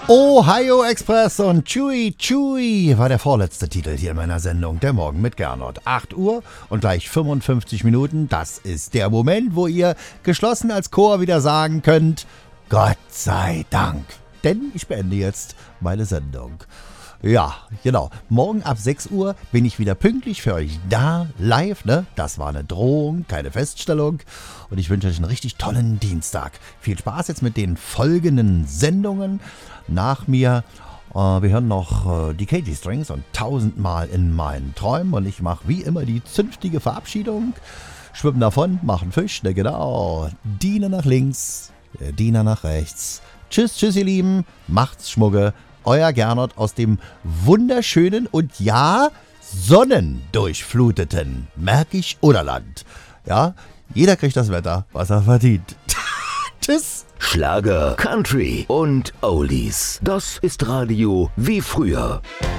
Ohio Express und Chewy Chewy war der vorletzte Titel hier in meiner Sendung, der Morgen mit Gernot. 8 Uhr und gleich 55 Minuten, das ist der Moment, wo ihr geschlossen als Chor wieder sagen könnt, Gott sei Dank, denn ich beende jetzt meine Sendung. Ja, genau. Morgen ab 6 Uhr bin ich wieder pünktlich für euch da, live, ne? Das war eine Drohung, keine Feststellung. Und ich wünsche euch einen richtig tollen Dienstag. Viel Spaß jetzt mit den folgenden Sendungen. Nach mir, wir hören noch die Katy Strings und 1000-mal in meinen Träumen. Und ich mache wie immer die zünftige Verabschiedung. Schwimmen davon, machen Fisch, ne genau. Diener nach links, Diener nach rechts. Tschüss, tschüss ihr Lieben, macht's Schmugge. Euer Gernot aus dem wunderschönen und ja, sonnendurchfluteten Märkisch-Oderland. Ja, jeder kriegt das Wetter, was er verdient. Tschüss. Schlager, Country und Oldies. Das ist Radio wie früher.